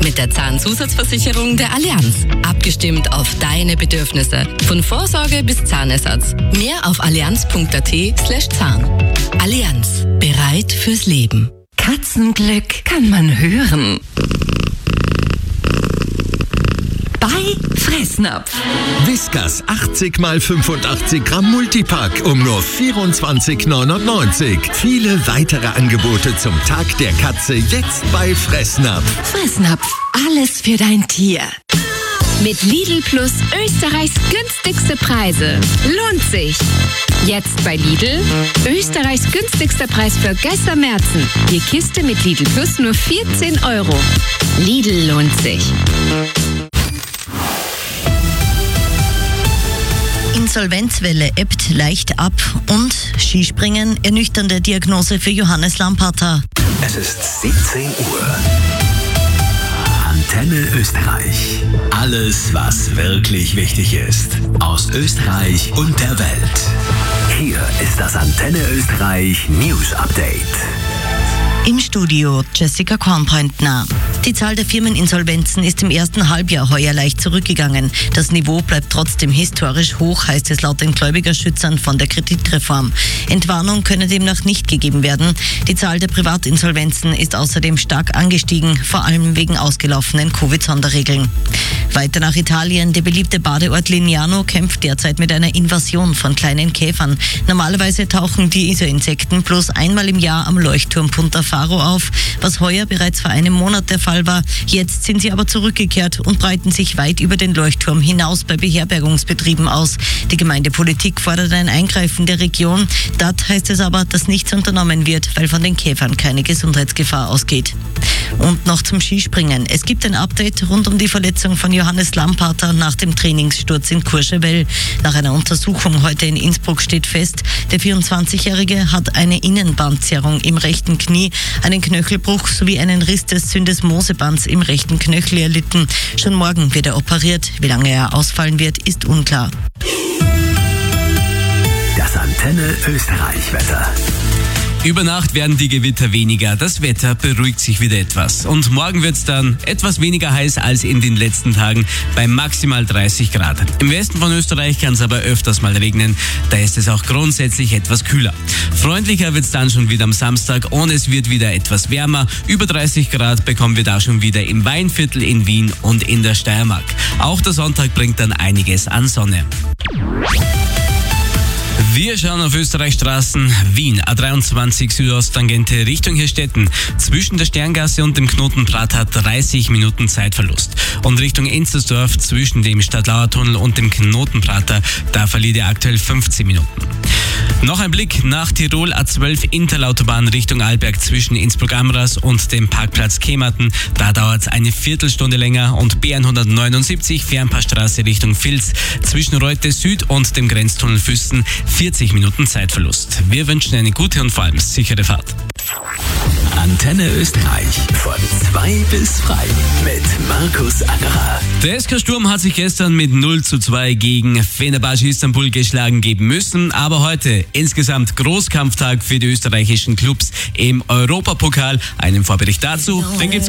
mit der Zahnzusatzversicherung der Allianz. Abgestimmt auf deine Bedürfnisse. Von Vorsorge bis Zahnersatz. Mehr auf allianz.at/Zahn. Allianz. Bereit fürs Leben. Katzenglück kann man hören. Bei Fressnapf. Whiskas 80 x 85 Gramm Multipack um nur 24,99. Viele weitere Angebote zum Tag der Katze jetzt bei Fressnapf. Fressnapf, alles für dein Tier. Mit Lidl Plus Österreichs günstigste Preise. Lohnt sich. Jetzt bei Lidl Österreichs günstigster Preis für Geistermerzen. Die Kiste mit Lidl Plus nur 14 €. Lidl lohnt sich. Insolvenzwelle ebbt leicht ab und Skispringen, ernüchternde Diagnose für Johannes Lamparter. Es ist 17 Uhr. Antenne Österreich. Alles, was wirklich wichtig ist. Aus Österreich und der Welt. Hier ist das Antenne Österreich News Update. Im Studio Jessica Kornpointner. Die Zahl der Firmeninsolvenzen ist im ersten Halbjahr heuer leicht zurückgegangen. Das Niveau bleibt trotzdem historisch hoch, heißt es laut den Gläubigerschützern von der Kreditreform. Entwarnung könne demnach nicht gegeben werden. Die Zahl der Privatinsolvenzen ist außerdem stark angestiegen, vor allem wegen ausgelaufenen Covid-Sonderregeln. Weiter nach Italien. Der beliebte Badeort Lignano kämpft derzeit mit einer Invasion von kleinen Käfern. Normalerweise tauchen diese Insekten bloß einmal im Jahr am Leuchtturm Punta Faro auf, was heuer bereits vor einem Monat der Fall war. Jetzt sind sie aber zurückgekehrt und breiten sich weit über den Leuchtturm hinaus bei Beherbergungsbetrieben aus. Die Gemeindepolitik fordert ein Eingreifen der Region. Dort heißt es aber, dass nichts unternommen wird, weil von den Käfern keine Gesundheitsgefahr ausgeht. Und noch zum Skispringen. Es gibt ein Update rund um die Verletzung von Johannes Lamparter nach dem Trainingssturz in Courchevel. Nach einer Untersuchung heute in Innsbruck steht fest, der 24-Jährige hat eine Innenbandzerrung im rechten Knie, einen Knöchelbruch sowie einen Riss des Syndesmosebands im rechten Knöchel erlitten. Schon morgen wird er operiert. Wie lange er ausfallen wird, ist unklar. Das Antenne Österreich Wetter. Über Nacht werden die Gewitter weniger, das Wetter beruhigt sich wieder etwas. Und morgen wird es dann etwas weniger heiß als in den letzten Tagen bei maximal 30 Grad. Im Westen von Österreich kann es aber öfters mal regnen, da ist es auch grundsätzlich etwas kühler. Freundlicher wird es dann schon wieder am Samstag und es wird wieder etwas wärmer. Über 30 Grad bekommen wir da schon wieder im Weinviertel in Wien und in der Steiermark. Auch der Sonntag bringt dann einiges an Sonne. Wir schauen auf Österreichs Straßen. Wien, A23 Südosttangente Richtung Hirstetten. Zwischen der Sterngasse und dem Knoten Prater 30 Minuten Zeitverlust. Und Richtung Enzersdorf zwischen dem Stadtlauertunnel und dem Knoten Prater, da verliert ihr aktuell 15 Minuten. Noch ein Blick nach Tirol, A12 Interlautobahn Richtung Arlberg zwischen Innsbruck-Amras und dem Parkplatz Kematen. Da dauert es eine Viertelstunde länger. Und B179 Fernpassstraße Richtung Vils zwischen Reute Süd und dem Grenztunnel Füssen 40 Minuten Zeitverlust. Wir wünschen eine gute und vor allem sichere Fahrt. Antenne Österreich von 2 bis frei mit Markus Angerer. Der SK Sturm hat sich gestern mit 0:2 gegen Fenerbahce Istanbul geschlagen geben müssen, aber heute insgesamt Großkampftag für die österreichischen Clubs im Europapokal. Einen Vorbericht dazu, den gibt's